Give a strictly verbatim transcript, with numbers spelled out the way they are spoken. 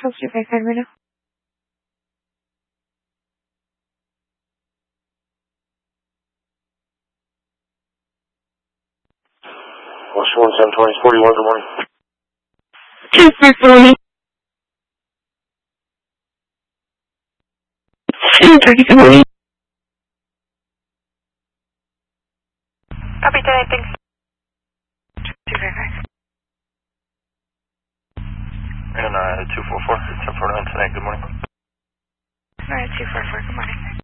Charles two five five right now. West one seven twenty forty-one, good morning. two five four. seven thirty, good morning. Copy ten, thanks. two five five. And uh, two four four, ten four nine tonight, good morning. Alright, two four four, good morning.